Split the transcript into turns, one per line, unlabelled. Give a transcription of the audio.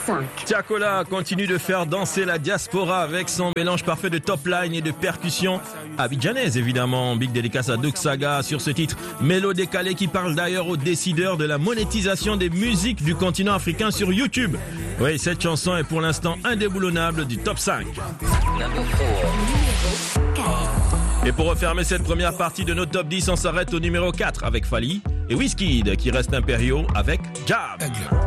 5.
Tiakola continue de faire danser la diaspora avec son mélange parfait de top line et de percussions abidjanaises, évidemment. Big dédicace à Doug Saga sur ce titre Mélo décalé qui parle d'ailleurs aux décideurs de la monétisation des musiques du continent africain sur YouTube. Oui, cette chanson est pour l'instant indéboulonnable du top 5. Et pour refermer cette première partie de notre top 10, on s'arrête au numéro 4 avec Fally et Wizkid qui reste impériaux avec Jab.